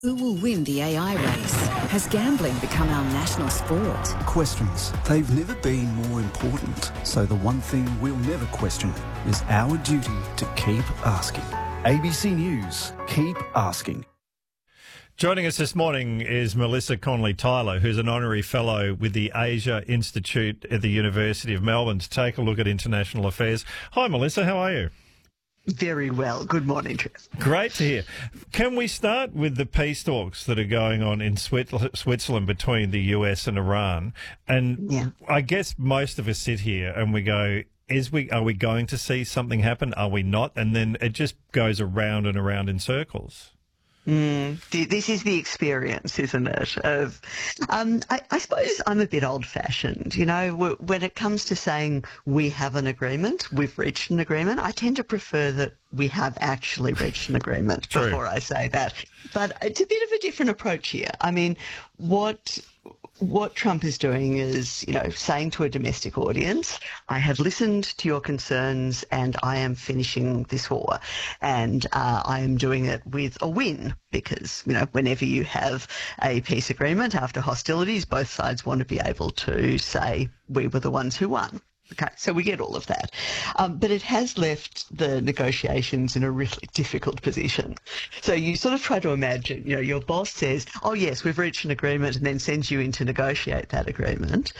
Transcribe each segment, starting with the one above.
Who will win the AI race? Has gambling become our national sport? Questions. They've never been more important. So the one thing we'll never question is our duty to keep asking. ABC News. Keep asking. Joining us this morning is Melissa Connolly-Tyler, who's an honorary fellow with the Asia Institute at the University of Melbourne, to take a look at international affairs. Hi, Melissa. How are you? Very well. Good morning, Trev. Great to hear. Can we start with the peace talks that are going on in Switzerland between the US and Iran? And I guess most of us sit here and we go, are we going to see something happen? Are we not? And then it just goes around and around in circles. This is the experience, isn't it? I suppose I'm a bit old-fashioned. You know, when it comes to saying we have an agreement, we've reached an agreement, I tend to prefer that we have actually reached an agreement before I say that. But it's a bit of a different approach here. I mean, what Trump is doing is, you know, saying to a domestic audience, I have listened to your concerns and I am finishing this war. And I am doing it with a win because, you know, whenever you have a peace agreement after hostilities, both sides want to be able to say we were the ones who won. Okay, so we get all of that. But it has left the negotiations in a really difficult position. So you sort of try to imagine, you know, your boss says, oh, yes, we've reached an agreement, and then sends you in to negotiate that agreement.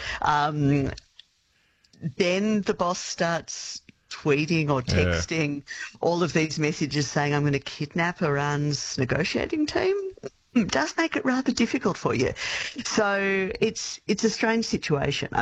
Then the boss starts tweeting or texting all of these messages saying, I'm going to kidnap Iran's negotiating team. It does make it rather difficult for you. So it's a strange situation.